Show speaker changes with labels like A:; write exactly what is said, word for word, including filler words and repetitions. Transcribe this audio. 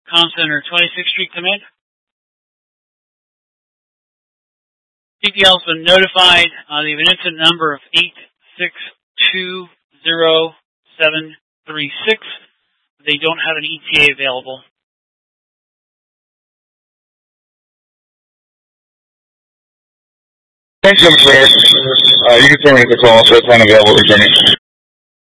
A: Comm Center, twenty-sixth Street, come in. T P L's been notified. Uh, they have an incident number of eight six two zero seven three six. They don't have an E T A available.
B: Thanks, Mister Uh, you can terminate the call, so it's unavailable. Returning.